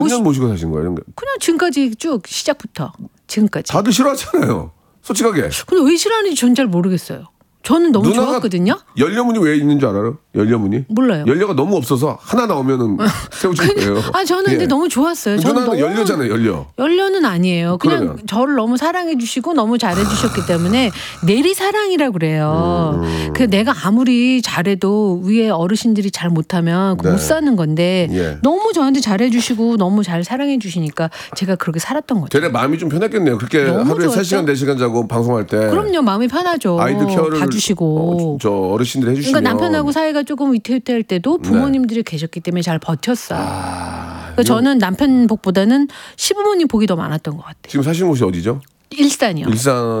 몇 년 모시고 사신 거예요? 그냥 지금까지 쭉 시작부터 지금까지. 다들 싫어하잖아요. 솔직하게. 근데 왜 싫어하는지 전 잘 모르겠어요. 저는 너무 좋았거든요. 연료문이 왜 있는 줄 알아요? 연료문이? 몰라요. 연료가 너무 없어서 하나 나오면은 세우실 거예요. 저는 근데 너무 좋았어요. 저는 누나는 연료잖아요, 연료. 연료는 아니에요. 그냥 그러면. 저를 너무 사랑해 주시고 너무 잘해 주셨기 때문에 내리 사랑이라고 그래요. 그 내가 아무리 잘해도 위에 어르신들이 잘 못하면 못 사는 건데 너무 저한테 잘해 주시고 너무 잘 사랑해 주시니까 제가 그렇게 살았던 거죠. 되레 마음이 좀 편했겠네요. 그렇게 하루에 좋았죠? 3시간, 4시간 자고 방송할 때. 그럼요. 마음이 편하죠. 아이들 케어를 봐주시고. 저 어르신들이 해주시면. 그러니까 남편하고 사이가 조금 위태위태할 때도 부모님들이 계셨기 때문에 잘 버텼어요. 그러니까 저는 남편 복보다는 시부모님 복이 더 많았던 것 같아요. 지금 사시는 곳이 어디죠? 일산이요. 일산